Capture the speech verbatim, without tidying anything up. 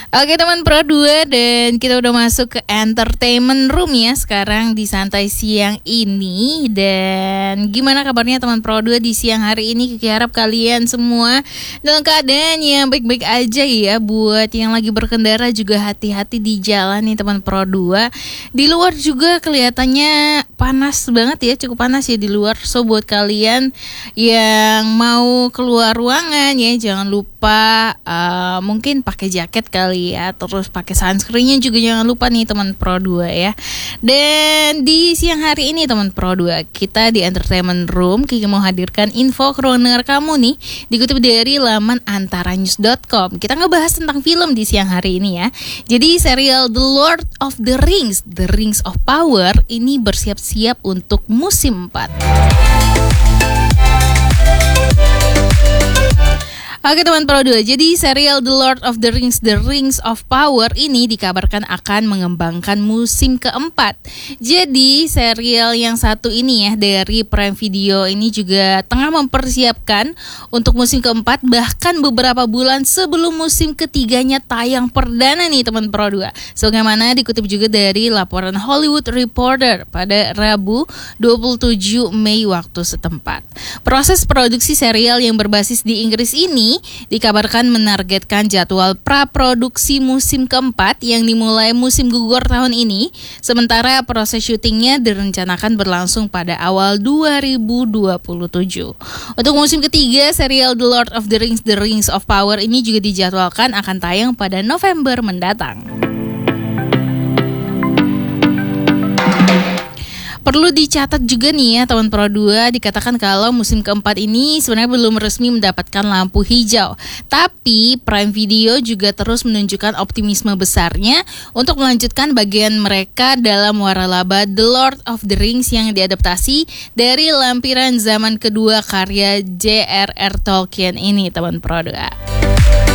Oke teman Pro dua, dan kita udah masuk ke entertainment room ya sekarang di Santai Siang ini. Dan gimana kabarnya teman Pro dua di siang hari ini? Kiki harap kalian semua dalam keadaan yang baik-baik aja ya. Buat yang lagi berkendara juga hati-hati di jalan nih teman Pro dua. Di luar juga kelihatannya panas banget ya, cukup panas ya di luar. So buat kalian yang mau keluar ruangan ya, jangan lupa uh, mungkin pakai jaket kali ya, terus pakai sunscreennya juga jangan lupa nih teman Pro dua ya. Dan di siang hari ini teman Pro dua, kita di entertainment room Kiki mau hadirkan info kroner kamu nih, dikutip dari laman antaranews dot com. Kita ngebahas tentang film di siang hari ini ya. Jadi serial The Lord of the Rings, The Rings of Power ini bersiap-siap untuk musim empat. Oke teman Pro dua, jadi serial The Lord of the Rings, The Rings of Power ini dikabarkan akan mengembangkan musim keempat. Jadi serial yang satu ini ya dari Prime Video ini juga tengah mempersiapkan untuk musim keempat, bahkan beberapa bulan sebelum musim ketiganya tayang perdana nih teman Pro dua. Sebagaimana dikutip juga dari laporan Hollywood Reporter pada Rabu dua puluh tujuh Mei waktu setempat. Proses produksi serial yang berbasis di Inggris ini dikabarkan menargetkan jadwal praproduksi musim keempat yang dimulai musim gugur tahun ini, sementara proses syutingnya direncanakan berlangsung pada awal dua ribu dua puluh tujuh. Untuk musim ketiga, serial The Lord of the Rings, The Rings of Power ini juga dijadwalkan akan tayang pada November mendatang. Perlu dicatat juga nih ya teman Pro dua, dikatakan kalau musim keempat ini sebenarnya belum resmi mendapatkan lampu hijau. Tapi Prime Video juga terus menunjukkan optimisme besarnya untuk melanjutkan bagian mereka dalam waralaba The Lord of the Rings yang diadaptasi dari lampiran zaman kedua karya J R R Tolkien ini teman Pro dua.